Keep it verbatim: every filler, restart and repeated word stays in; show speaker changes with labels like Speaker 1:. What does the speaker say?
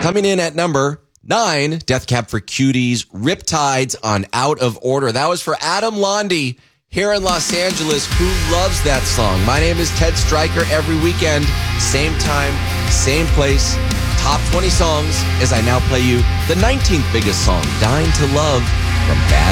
Speaker 1: Coming in at number nine, Death Cab for Cuties, Riptides on Out of Order. That was for Adam Londy here in Los Angeles, who loves that song. My name is Ted Stryker. Every weekend, same time, same place, top twenty songs, as I now play you the nineteenth biggest song, Dying to Love from Bad